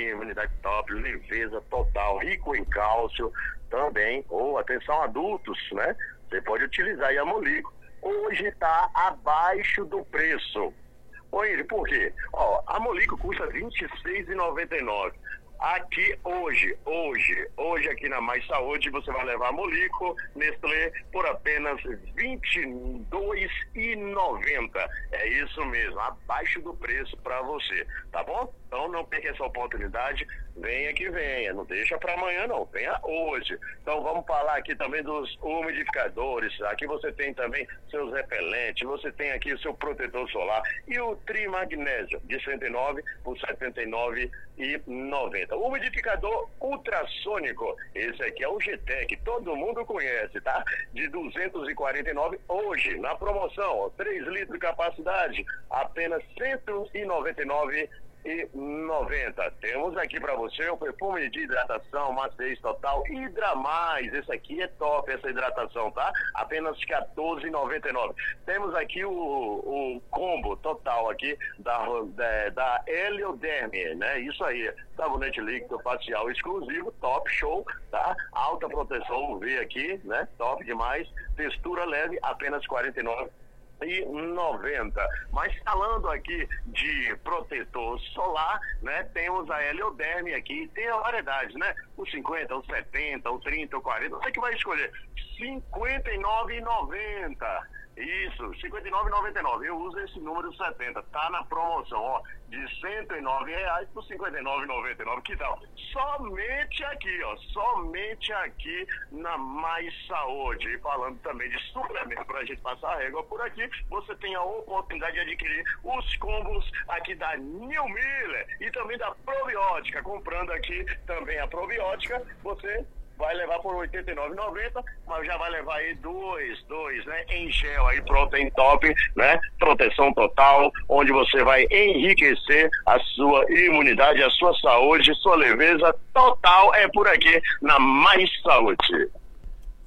imunidade top, leveza total, rico em cálcio também. Ou, atenção, adultos, né? Você pode utilizar aí a Molico. Hoje está abaixo do preço. Oi, por quê? Ó, a Molico custa R$ 26,99. Aqui hoje aqui na Mais Saúde, você vai levar Molico Nestlé por apenas R$ 22,90. É isso mesmo, abaixo do preço para você, tá bom? Então não perca essa oportunidade, venha que venha, não deixa para amanhã não, venha hoje. Então vamos falar aqui também dos umidificadores, aqui você tem também seus repelentes, você tem aqui o seu protetor solar e o Trimagnésio de 109 por R$ 79,90. O umidificador ultrassônico, esse aqui é o GTEC, todo mundo conhece, tá? De 249 hoje, na promoção, ó, 3 litros de capacidade, apenas R$ 199,90. Temos aqui para você o perfume de hidratação, maciez total, Hidra Mais. Esse aqui é top, essa hidratação, tá? Apenas R$ 14,99. Temos aqui o combo total aqui da Helioderme, né? Isso aí, sabonete líquido facial exclusivo, top, show, tá? Alta proteção UV aqui, né? Top demais. Textura leve, apenas R$ 49,90. Mas falando aqui de protetor solar, né? Temos a Helioderme aqui, tem a variedade, né? O 50, o 70, o 30, o 40, você que vai escolher. R$ 59,90. Isso, R$ 59,99. Eu uso esse número 70, tá na promoção, ó, de R$ 109 por R$ 59,99. Que tal? Somente aqui, ó, somente aqui na Mais Saúde. E falando também de suplemento pra gente passar a régua por aqui, você tem a oportunidade de adquirir os combos aqui da New Miller e também da Probiótica. Comprando aqui também a Probiótica, você vai levar por R$ 89,90, mas já vai levar aí dois, né, em gel aí, Protein Top, né, proteção total, onde você vai enriquecer a sua imunidade, a sua saúde, sua leveza total, é por aqui na Mais Saúde.